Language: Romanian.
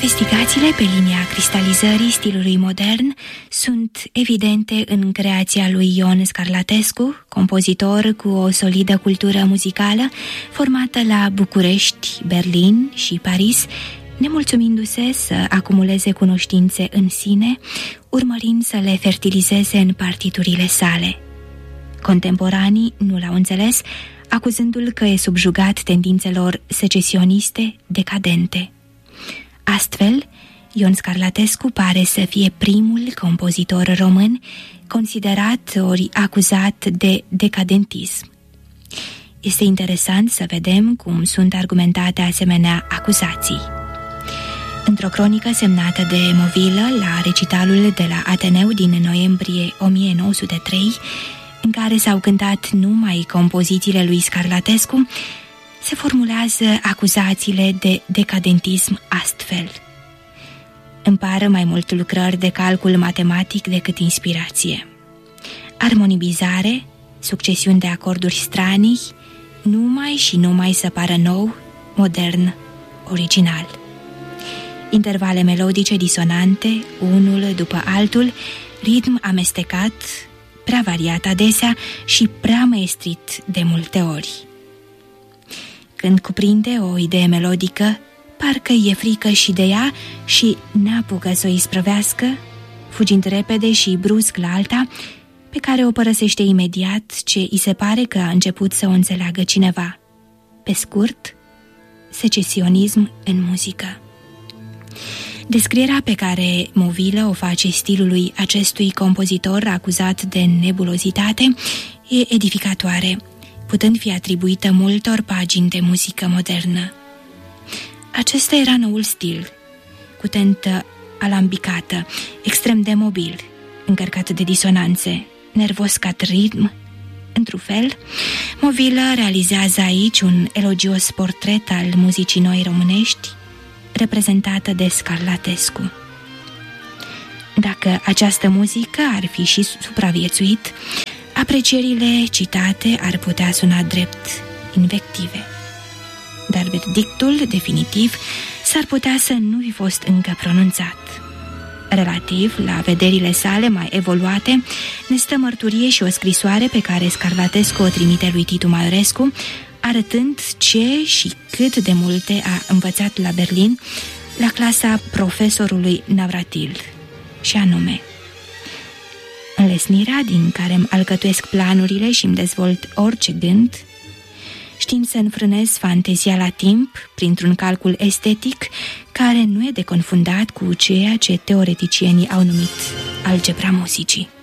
Investigațiile pe linia cristalizării stilului modern sunt evidente în creația lui Ion Scarlatescu, compozitor cu o solidă cultură muzicală, formată la București, Berlin și Paris, nemulțumindu-se să acumuleze cunoștințe în sine, urmărind să le fertilizeze în partiturile sale. Contemporanii nu l-au înțeles, acuzându-l că e subjugat tendințelor secesioniste decadente. Astfel, Ion Scarlatescu pare să fie primul compozitor român considerat ori acuzat de decadentism. Este interesant să vedem cum sunt argumentate asemenea acuzații. Într-o cronică semnată de Movilă la recitalul de la Ateneu din noiembrie 1903, în care s-au cântat numai compozițiile lui Scarlatescu, se formulează acuzațiile de decadentism astfel. Îmi par mai mult lucrări de calcul matematic decât inspirație. Armonibizare, succesiuni de acorduri stranii, numai și numai să pară nou, modern, original. Intervale melodice disonante, unul după altul, ritm amestecat, prea variat adesea și prea maestrit de multe ori. Când cuprinde o idee melodică, parcă e frică și de ea și n-apucă să o isprăvească, fugind repede și brusc la alta, pe care o părăsește imediat ce îi se pare că a început să o înțeleagă cineva. Pe scurt, secesionism în muzică. Descrierea pe care Movilă o face stilului acestui compozitor acuzat de nebulozitate e edificatoare, putând fi atribuită multor pagini de muzică modernă. Acesta era noul stil, cu tentă alambicată, extrem de mobil, încărcat de disonanțe, nervos ca ritm. Într-un fel, Movilă realizează aici un elogios portret al muzicii noi românești, reprezentată de Scarlatescu. Dacă această muzică ar fi și supraviețuit, aprecierile citate ar putea suna drept invective. Dar verdictul definitiv s-ar putea să nu fi fost încă pronunțat. Relativ la vederile sale mai evoluate, ne stă mărturie și o scrisoare pe care Scarlatescu o trimite lui Titu Maiorescu, arătând ce și cât de multe a învățat la Berlin, la clasa profesorului Navratil, și anume: înlesnirea din care îmi alcătuiesc planurile și îmi dezvolt orice gând, știind să înfrânez fantezia la timp printr-un calcul estetic care nu e de confundat cu ceea ce teoreticienii au numit algebra muzicii.